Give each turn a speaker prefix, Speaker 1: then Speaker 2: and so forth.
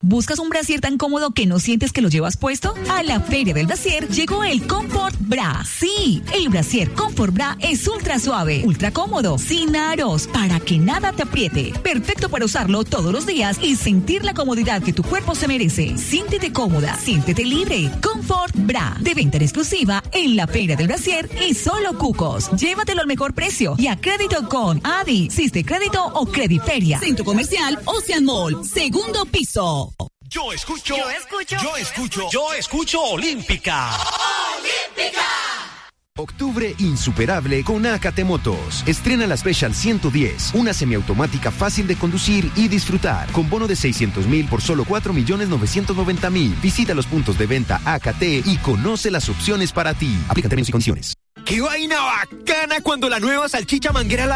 Speaker 1: ¿Buscas un brasier tan cómodo que no sientes que lo llevas puesto? A la Feria del Brasier llegó el Comfort Bra. Sí, el brasier Comfort Bra es ultra suave, ultra cómodo, sin aros, para que nada te apriete. Perfecto para usarlo todos los días y sentir la comodidad que tu cuerpo se merece. Siéntete cómoda, siéntete libre. Comfort Bra, de venta en exclusiva en la Feria del Brasier y solo Cucos. Llévatelo al mejor precio y a crédito con Adi, Siste Crédito o Crediferia. Centro Comercial Ocean Mall, segundo piso.
Speaker 2: Yo escucho Olímpica.
Speaker 3: ¡Olímpica!
Speaker 4: Octubre insuperable con AKT Motos. Estrena la Special 110, una semiautomática fácil de conducir y disfrutar, con bono de 600,000 por solo 4,990,000. Visita los puntos de venta AKT y conoce las opciones para ti. Aplica términos y condiciones.
Speaker 5: ¡Qué vaina bacana cuando la nueva salchicha Manguera